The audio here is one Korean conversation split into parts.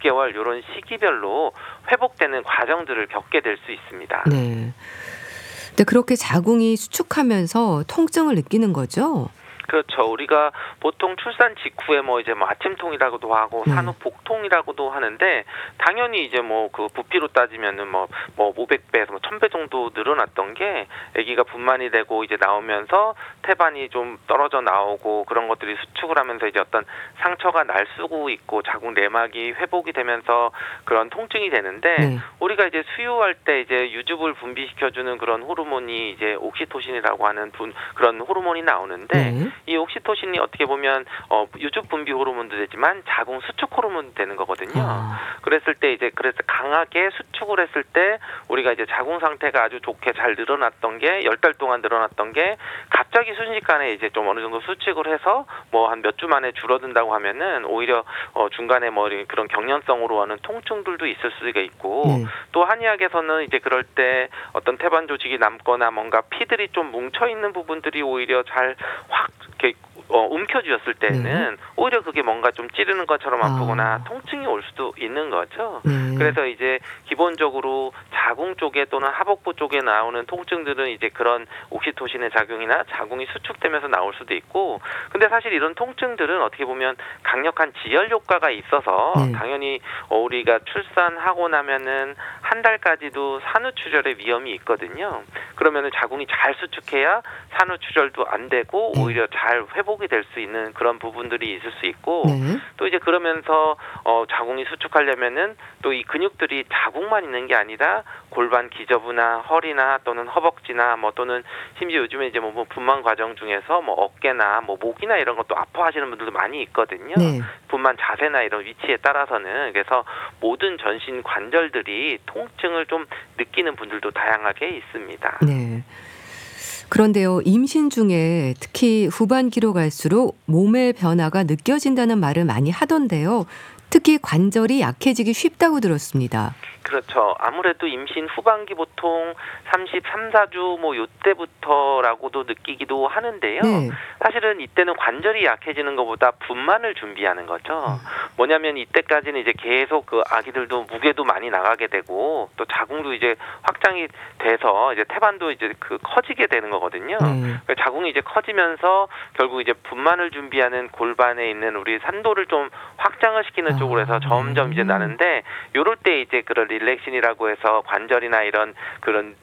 6개월 이런 시기별로 회복되는 과정들을 겪게 될 수 있습니다. 네. 근데 그렇게 자궁이 수축하면서 통증을 느끼는 거죠? 그렇죠. 우리가 보통 출산 직후에 이제 아침통이라고도 하고 네. 산후복통이라고도 하는데, 당연히 이제 그 부피로 따지면은 몇백 배에서 1000배 정도 늘어났던 게 아기가 분만이 되고 이제 나오면서 태반이 좀 떨어져 나오고 그런 것들이 수축을 하면서 이제 어떤 상처가 날쓰고 있고 자궁 내막이 회복이 되면서 그런 통증이 되는데, 네. 우리가 이제 수유할 때 이제 유즙을 분비시켜주는 그런 호르몬이 이제 옥시토신이라고 하는 그런 호르몬이 나오는데, 네. 이 옥시토신이 어떻게 보면 유즙 분비 호르몬도 되지만 자궁 수축 호르몬도 되는 거거든요. 그래서 강하게 수축을 했을 때 우리가 이제 자궁 상태가 아주 좋게 잘 늘어났던 게 10달 동안 늘어났던 게 갑자기 순식간에 이제 좀 어느 정도 수축을 해서 한 몇 주 만에 줄어든다고 하면은 오히려 중간에 그런 경련성으로 하는 통증들도 있을 수가 있고, 네. 또 한의학에서는 이제 그럴 때 어떤 태반 조직이 남거나 뭔가 피들이 좀 뭉쳐 있는 부분들이 오히려 잘 확 이렇게 움켜쥐었을 때는 오히려 그게 뭔가 좀 찌르는 것처럼 아프거나 통증이 올 수도 있는 거죠. 그래서 이제 기본적으로 자궁 쪽에 또는 하복부 쪽에 나오는 통증들은 이제 그런 옥시토신의 작용이나 자궁이 수축되면서 나올 수도 있고, 근데 사실 이런 통증들은 어떻게 보면 강력한 지혈 효과가 있어서 당연히 우리가 출산하고 나면은 한 달까지도 산후출혈의 위험이 있거든요. 그러면은 자궁이 잘 수축해야 산후출혈도 안 되고 오히려 잘 회복이 될 수 있는 그런 부분들이 있을 수 있고, 또 이제 그러면서 자궁이 수축하려면은 또 이 근육들이 자궁만 있는 게 아니라 골반 기저부나 허리나 또는 허벅지나 또는 심지어 요즘에 이제 분만 과정 중에서 어깨나 목이나 이런 것도 아파하시는 분들도 많이 있거든요. 분만 자세나 이런 위치에 따라서는. 그래서 모든 전신 관절들이 통증을 좀 느끼는 분들도 다양하게 있습니다. 네. 그런데요, 임신 중에 특히 후반기로 갈수록 몸의 변화가 느껴진다는 말을 많이 하던데요. 특히 관절이 약해지기 쉽다고 들었습니다. 그렇죠. 아무래도 임신 후반기 보통 33, 4주 요때부터라고도 느끼기도 하는데요. 사실은 이때는 관절이 약해지는 것보다 분만을 준비하는 거죠. 뭐냐면 이때까지는 이제 계속 그 아기들도 무게도 많이 나가게 되고 또 자궁도 이제 확장이 돼서 이제 태반도 이제 커지게 되는 거거든요. 자궁이 이제 커지면서 결국 이제 분만을 준비하는 골반에 있는 우리 산도를 좀 확장을 시키는 쪽으로 해서 점점 이제 나는데, 요럴 때 이제 그런 릴렉신이라고 해서 관절이나 이런 그런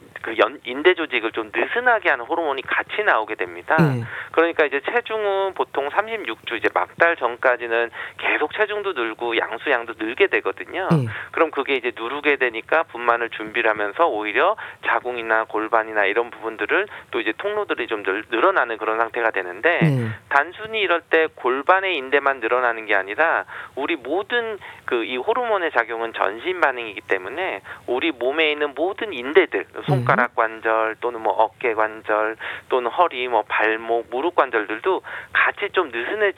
인대 조직을 좀 느슨하게 하는 호르몬이 같이 나오게 됩니다. 그러니까 이제 체중은 보통 36주 이제 막달 전까지는 계속 체중도 늘고 양수양도 늘게 되거든요. 그럼 그게 이제 누르게 되니까 분만을 준비를 하면서 오히려 자궁이나 골반이나 이런 부분들을 또 이제 통로들이 좀 늘어나는 그런 상태가 되는데, 단순히 이럴 때 골반의 인대만 늘어나는 게 아니라 우리 모든 이 호르몬의 작용은 전신 반응이기 때문에 우리 몸에 있는 모든 인대들, 손가락 관절 또는 어깨 관절 또는 허리, 발목, 무릎 관절들도 같이 좀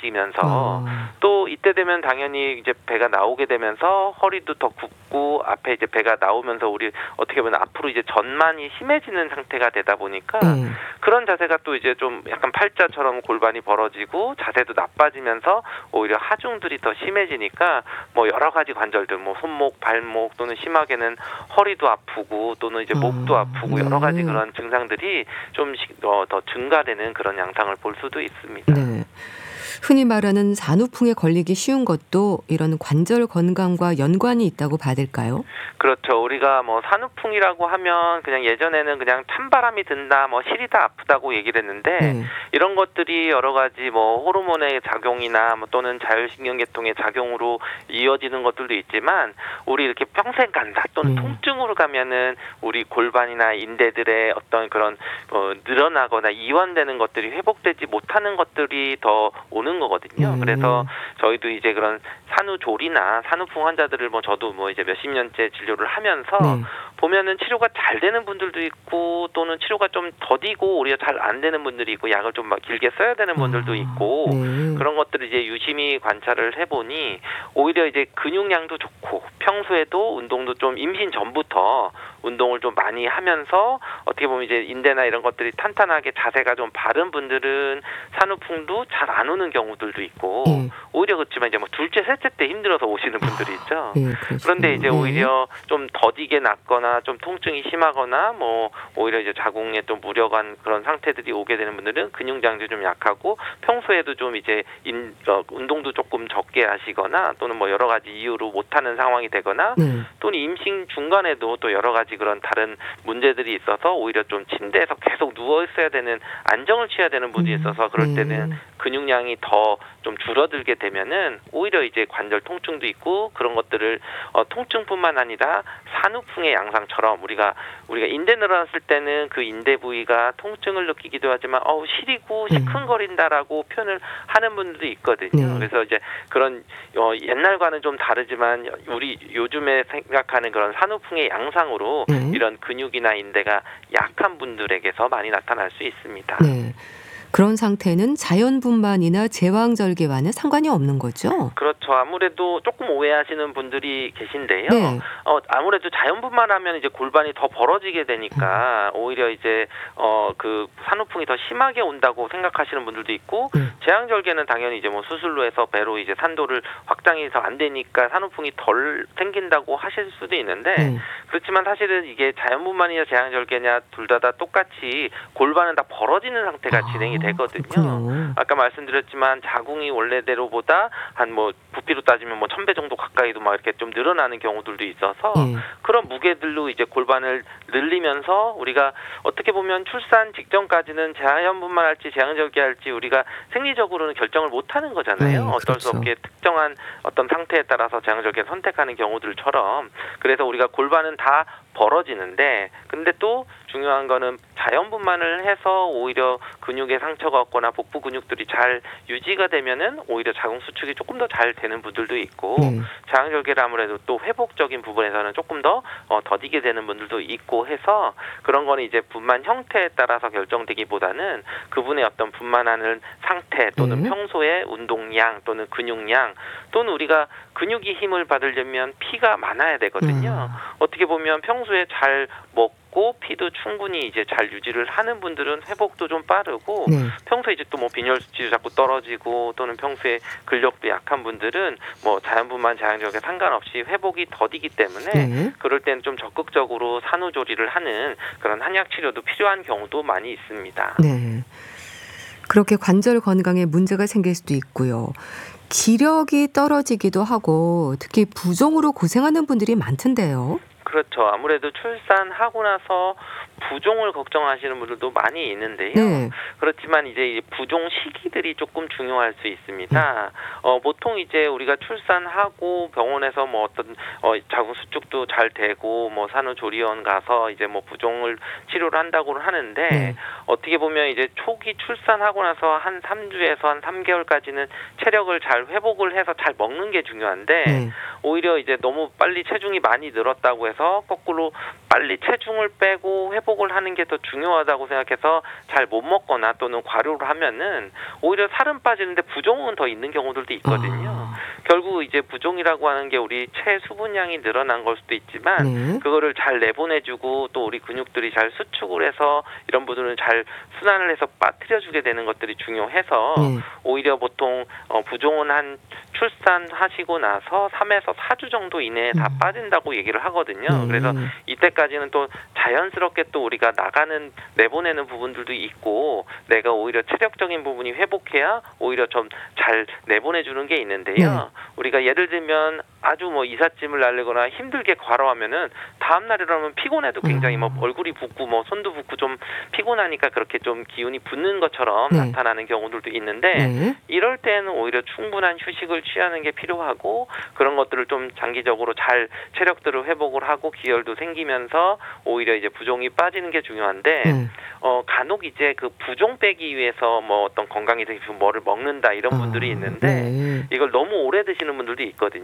느슨해지면서 또 이때 되면 당연히 이제 배가 나오게 되면서 허리도 더 굽고 앞에 이제 배가 나오면서 우리 어떻게 보면 앞으로 이제 전만이 심해지는 상태가 되다 보니까 그런 자세가 또 이제 좀 약간 팔자처럼 골반이 벌어지고 자세도 나빠지면서 오히려 하중들이 더 심해지니까 여러 가지 관절들, 손목, 발목 또는 심하게는 허리도 아프고 또는 이제 목도 아프고 여러 가지 그런 증상들이 좀 더 증가되는 그런 양상을 볼 수도 있습니다. 네. 흔히 말하는 산후풍에 걸리기 쉬운 것도 이런 관절 건강과 연관이 있다고 봐야 될까요? 그렇죠. 우리가 산후풍이라고 하면 그냥 예전에는 그냥 찬바람이 든다, 시리다, 아프다고 얘기를 했는데, 이런 것들이 여러 가지 호르몬의 작용이나 또는 자율신경계통의 작용으로 이어지는 것들도 있지만, 우리 이렇게 평생 간다 또는 통증으로 가면은 우리 골반이나 인대들의 어떤 그런 늘어나거나 이완되는 것들이 회복되지 못하는 것들이 더 오는 거거든요. 그래서 저희도 이제 그런 산후조리나 산후풍 환자들을 저도 이제 몇십 년째 진료를 하면서 보면은 치료가 잘 되는 분들도 있고 또는 치료가 좀 더디고 오히려 잘 안 되는 분들이 있고 약을 좀 길게 써야 되는 분들도 있고 그런 것들을 이제 유심히 관찰을 해보니 오히려 이제 근육량도 좋고 평소에도 운동도 좀 임신 전부터 운동을 좀 많이 하면서 어떻게 보면 이제 인대나 이런 것들이 탄탄하게 자세가 좀 바른 분들은 산후풍도 잘 안 오는 경우들도 있고 오히려 그렇지만 이제 뭐 둘째, 셋째 때 힘들어서 오시는 분들이 있죠. 그런데 이제 오히려 좀 더디게 낫거나 좀 통증이 심하거나 뭐 오히려 이제 자궁에 또 무력한 그런 상태들이 오게 되는 분들은 근육장도 좀 약하고 평소에도 좀 이제 운동도 조금 적게 하시거나 또는 뭐 여러 가지 이유로 못하는 상황이 되거나 또는 임신 중간에도 또 여러 가지 그런 다른 문제들이 있어서 오히려 좀 침대에서 계속 누워 있어야 되는 안정을 취해야 되는 분이 있어서 그럴 때는 근육량이 더 좀 줄어들게 되면은 오히려 이제 관절 통증도 있고 그런 것들을 통증뿐만 아니라 산후풍의 양상처럼 우리가 인대 늘어났을 때는 그 인대 부위가 통증을 느끼기도 하지만 시리고 시큰거린다라고 표현을 하는 분들도 있거든요. 그래서 이제 그런 옛날과는 좀 다르지만 우리 요즘에 생각하는 그런 산후풍의 양상으로 이런 근육이나 인대가 약한 분들에게서 많이 나타날 수 있습니다. 네. 그런 상태는 자연분만이나 제왕절개와는 상관이 없는 거죠? 그렇죠. 아무래도 조금 오해하시는 분들이 계신데요. 네. 아무래도 자연분만하면 이제 골반이 더 벌어지게 되니까 오히려 이제 그 산후풍이 더 심하게 온다고 생각하시는 분들도 있고 제왕절개는 당연히 이제 뭐 수술로 해서 배로 이제 산도를 확장이 더 안 되니까 산후풍이 덜 생긴다고 하실 수도 있는데 그렇지만 사실은 이게 자연분만이냐 제왕절개냐 둘 다 똑같이 골반은 다 벌어지는 상태가 진행이 되거든요. 그렇군요. 아까 말씀드렸지만 자궁이 원래대로보다 한 뭐 부피로 따지면 뭐 1000배 정도 가까이도 막 이렇게 좀 늘어나는 경우들도 있어서 그런 무게들로 이제 골반을 늘리면서 우리가 어떻게 보면 출산 직전까지는 자연분만할지 제왕절개할지 우리가 생리적으로는 결정을 못 하는 거잖아요. 어쩔 수 없게 특정한 어떤 상태에 따라서 제왕절개를 선택하는 경우들처럼 그래서 우리가 골반은 다 벌어지는데 근데 또 중요한 거는 자연분만을 해서 오히려 근육에 상처가 없거나 복부 근육들이 잘 유지가 되면은 오히려 자궁 수축이 조금 더 잘 되는 분들도 있고 제왕절개를 아무래도 또 회복적인 부분에서는 조금 더 더디게 되는 분들도 있고 해서 그런 거는 이제 분만 형태에 따라서 결정되기보다는 그분의 어떤 분만하는 상태 또는 평소의 운동량 또는 근육량 또는 우리가 근육이 힘을 받으려면 피가 많아야 되거든요. 어떻게 보면 평소에 잘 먹고 피도 충분히 이제 잘 유지를 하는 분들은 회복도 좀 빠르고 평소에 이제 또 뭐 빈혈 수치도 자꾸 떨어지고 또는 평소에 근력도 약한 분들은 뭐 자연분만 제왕절개 상관없이 회복이 더디기 때문에 그럴 때는 좀 적극적으로 산후조리를 하는 그런 한약 치료도 필요한 경우도 많이 있습니다. 네. 그렇게 관절 건강에 문제가 생길 수도 있고요. 기력이 떨어지기도 하고 특히 부종으로 고생하는 분들이 많던데요. 그렇죠. 아무래도 출산하고 나서 부종을 걱정하시는 분들도 많이 있는데요. 그렇지만 이제 부종 시기들이 조금 중요할 수 있습니다. 보통 이제 우리가 출산하고 병원에서 뭐 어떤 자궁 수축도 잘 되고 뭐 산후조리원 가서 이제 뭐 부종을 치료를 한다고는 하는데 어떻게 보면 이제 초기 출산하고 나서 한 3주에서 한 3개월까지는 체력을 잘 회복을 해서 잘 먹는 게 중요한데 오히려 이제 너무 빨리 체중이 많이 늘었다고 해서 거꾸로 빨리 체중을 빼고 회복을 하는 게 더 중요하다고 생각해서 잘 못 먹거나 또는 과료를 하면은 오히려 살은 빠지는데 부종은 더 있는 경우들도 있거든요. 결국 이제 부종이라고 하는 게 우리 체수분량이 늘어난 걸 수도 있지만 그거를 잘 내보내주고 또 우리 근육들이 잘 수축을 해서 이런 부분을 잘 순환을 해서 빠뜨려주게 되는 것들이 중요해서 오히려 보통 부종은 한 출산하시고 나서 3에서 4주 정도 이내에 다 빠진다고 얘기를 하거든요. 그래서 이때까지는 또 자연스럽게 또 우리가 내보내는 부분들도 있고 내가 오히려 체력적인 부분이 회복해야 오히려 좀 잘 내보내주는 게 있는데요. 우리가 예를 들면 아주 뭐 이삿짐을 날리거나 힘들게 과로하면은 다음 날이라면 피곤해도 굉장히 뭐 얼굴이 붓고 뭐 손도 붓고 좀 피곤하니까 그렇게 좀 기운이 붓는 것처럼 나타나는 경우들도 있는데 이럴 때는 오히려 충분한 휴식을 취하는 게 필요하고 그런 것들을 좀 장기적으로 잘 체력들을 회복을 하고 기혈도 생기면서 오히려 이제 부종이 빠지는 게 중요한데 간혹 이제 그 부종 빼기 위해서 뭐 어떤 건강이 되게 뭐를 먹는다 이런 분들이 있는데 이걸 너무 오래 드시는 분들도 있거든요.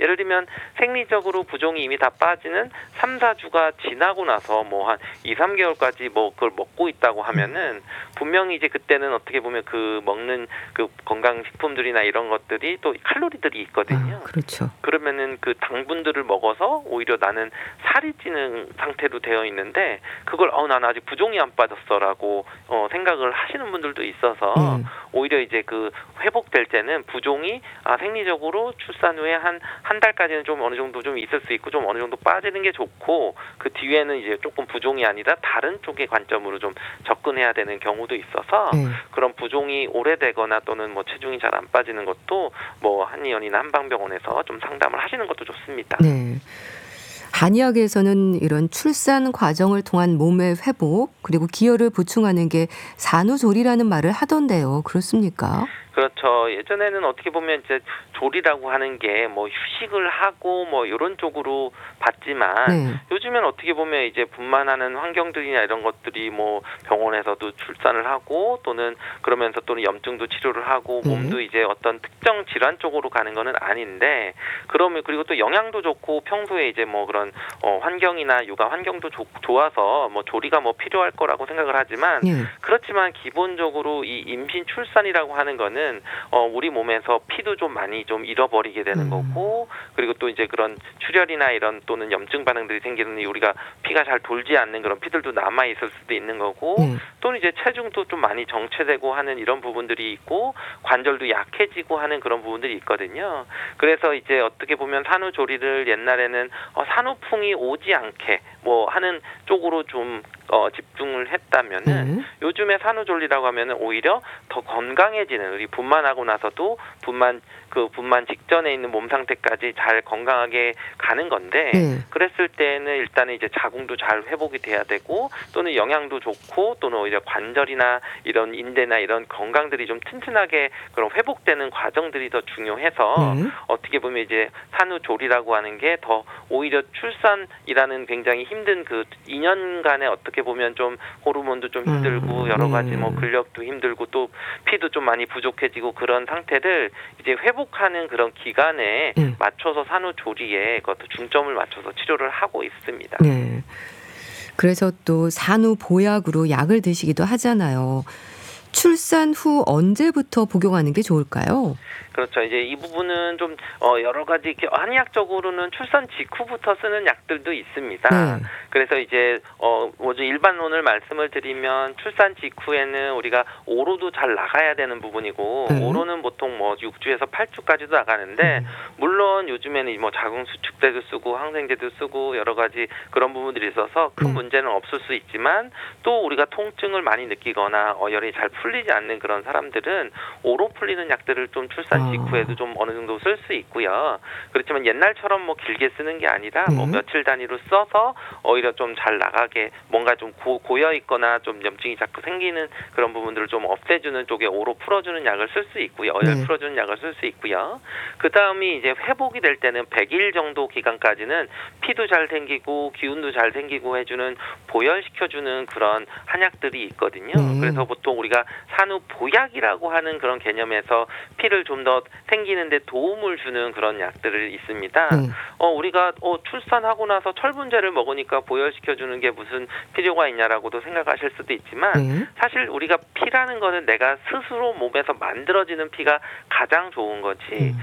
예를 들면 생리적으로 부종이 이미 다 빠지는 3, 4주가 지나고 나서 뭐 한 2, 3개월까지 뭐 그걸 먹고 있다고 하면은 분명히 이제 그때는 어떻게 보면 그 먹는 그 건강식품들이나 이런 것들이 또 칼로리들이 있거든요. 그렇죠. 그러면은 그 당분들을 먹어서 오히려 나는 살이 찌는 상태로 되어 있는데 그걸 나는 아직 부종이 안 빠졌어라고 생각을 하시는 분들도 있어서 오히려 이제 그 회복될 때는 부종이 생리적으로 출산 후에 한 달까지는 좀 어느 정도 좀 있을 수 있고 좀 어느 정도 빠지는 게 좋고 그 뒤에는 이제 조금 부종이 아니라 다른 쪽의 관점으로 좀 접근해야 되는 경우도 있어서 그런 부종이 오래되거나 또는 뭐 체중이 잘 안 빠지는 것도 뭐 한의원이나 한방병원에서 좀 상담을 하시는 것도 좋습니다. 네. 한의학에서는 이런 출산 과정을 통한 몸의 회복 그리고 기혈을 보충하는 게 산후조리라는 말을 하던데요. 그렇습니까? 그렇죠. 예전에는 어떻게 보면 이제 조리라고 하는 게 뭐 휴식을 하고 뭐 이런 쪽으로 봤지만 요즘엔 어떻게 보면 이제 분만하는 환경들이나 이런 것들이 뭐 병원에서도 출산을 하고 또는 그러면서 또는 염증도 치료를 하고 몸도 이제 어떤 특정 질환 쪽으로 가는 거는 아닌데 그러면 그리고 또 영양도 좋고 평소에 이제 뭐 그런 환경이나 육아 환경도 좋아서 뭐 조리가 뭐 필요할 거라고 생각을 하지만 그렇지만 기본적으로 이 임신 출산이라고 하는 거는 우리 몸에서 피도 좀 많이 좀 잃어버리게 되는 거고 그리고 또 이제 그런 출혈이나 이런 또는 염증 반응들이 생기는 우리가 피가 잘 돌지 않는 그런 피들도 남아 있을 수도 있는 거고 또는 이제 체중도 좀 많이 정체되고 하는 이런 부분들이 있고 관절도 약해지고 하는 그런 부분들이 있거든요. 그래서 이제 어떻게 보면 산후조리를 옛날에는 산후풍이 오지 않게 뭐 하는 쪽으로 좀 집중을 했다면은 요즘에 산후조리라고 하면은 오히려 더 건강해지는 우리 분만하고 나서도 분만 직전에 있는 몸 상태까지 잘 건강하게 가는 건데 그랬을 때는 일단은 이제 자궁도 잘 회복이 돼야 되고 또는 영양도 좋고 또는 오히려 관절이나 이런 인대나 이런 건강들이 좀 튼튼하게 그런 회복되는 과정들이 더 중요해서 어떻게 보면 이제 산후조리라고 하는 게 더 오히려 출산이라는 굉장히 힘든 그 2년간의 어떻게 보면 좀 호르몬도 좀 힘들고 여러 가지 뭐 근력도 힘들고 또 피도 좀 많이 부족해지고 그런 상태를 이제 회복하는 그런 기간에 맞춰서 산후조리에 그것도 중점을 맞춰서 치료를 하고 있습니다. 네. 그래서 또 산후보약으로 약을 드시기도 하잖아요. 출산 후 언제부터 복용하는 게 좋을까요? 그렇죠. 이제 이 부분은 좀 여러 가지 한의학적으로는 출산 직후부터 쓰는 약들도 있습니다. 그래서 이제 먼저 일반론을 말씀을 드리면 출산 직후에는 우리가 오로도 잘 나가야 되는 부분이고 오로는 보통 뭐 6주에서 8주까지도 나가는데 물론 요즘에는 뭐 자궁 수축제도 쓰고 항생제도 쓰고 여러 가지 그런 부분들이 있어서 큰 문제는 없을 수 있지만 또 우리가 통증을 많이 느끼거나 어혈이 잘 풀리지 않는 그런 사람들은 오로 풀리는 약들을 좀 출산 직후에도 좀 어느 정도 쓸 수 있고요. 그렇지만 옛날처럼 뭐 길게 쓰는 게 아니라 뭐 며칠 단위로 써서 오히려 좀 잘 나가게 뭔가 좀 고여 있거나 좀 염증이 자꾸 생기는 그런 부분들을 좀 없애주는 쪽에 오로 풀어주는 약을 쓸 수 있고요. 어혈 풀어주는 약을 쓸 수 있고요. 그 다음이 이제 회복이 될 때는 100일 정도 기간까지는 피도 잘 생기고 기운도 잘 생기고 해주는 보혈시켜주는 그런 한약들이 있거든요. 그래서 보통 우리가 산후보약이라고 하는 그런 개념에서 피를 좀 더 생기는데 도움을 주는 그런 약들이 있습니다. 우리가 출산하고 나서 철분제를 먹으니까 보혈시켜주는 게 무슨 필요가 있냐라고도 생각하실 수도 있지만 사실 우리가 피라는 거는 내가 스스로 몸에서 만들어지는 피가 가장 좋은 거지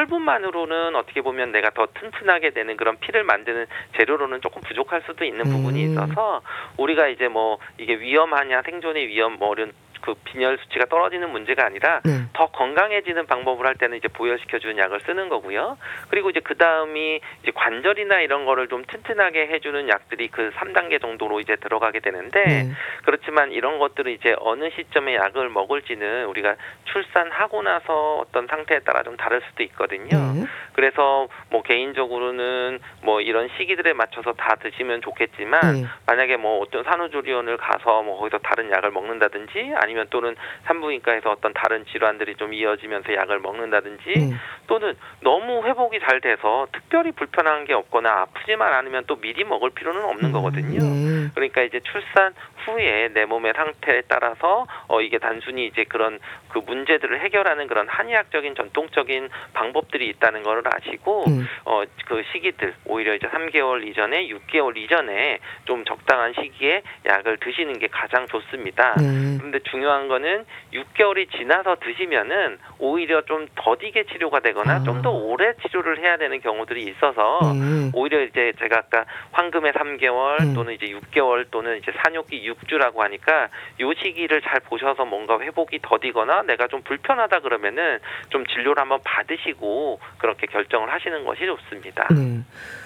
철분만으로는 어떻게 보면 내가 더 튼튼하게 되는 그런 피를 만드는 재료로는 조금 부족할 수도 있는 부분이 있어서 우리가 이제 뭐 이게 위험하냐 생존의 위험 뭐 이런 그 빈혈 수치가 떨어지는 문제가 아니라 더 건강해지는 방법을 할 때는 이제 보혈시켜주는 약을 쓰는 거고요. 그리고 이제 그 다음이 이제 관절이나 이런 거를 좀 튼튼하게 해주는 약들이 그 3단계 정도로 이제 들어가게 되는데 그렇지만 이런 것들은 이제 어느 시점에 약을 먹을지는 우리가 출산하고 나서 어떤 상태에 따라 좀 다를 수도 있거든요. 그래서 뭐 개인적으로는 뭐 이런 시기들에 맞춰서 다 드시면 좋겠지만 만약에 뭐 어떤 산후조리원을 가서 뭐 거기서 다른 약을 먹는다든지 아니면 아니면 또는 산부인과에서 어떤 다른 질환들이 좀 이어지면서 약을 먹는다든지 또는 너무 회복이 잘 돼서 특별히 불편한 게 없거나 아프지만 않으면 또 미리 먹을 필요는 없는 거거든요. 그러니까 이제 출산 후에 내 몸의 상태에 따라서 이게 단순히 이제 그런 그 문제들을 해결하는 그런 한의학적인 전통적인 방법들이 있다는 걸 아시고 그 시기들 오히려 이제 3개월 이전에 6개월 이전에 좀 적당한 시기에 약을 드시는 게 가장 좋습니다. 그런데 중요한 거는 6개월이 지나서 드시면은 오히려 좀 더디게 치료가 되거나 좀 더 오래 치료를 해야 되는 경우들이 있어서 오히려 이제 제가 아까 황금의 3개월 또는 이제 6개월 또는 이제 산욕기 6주라고 하니까 요 시기를 잘 보셔서 뭔가 회복이 더디거나 내가 좀 불편하다 그러면은 좀 진료를 한번 받으시고 그렇게 결정을 하시는 것이 좋습니다.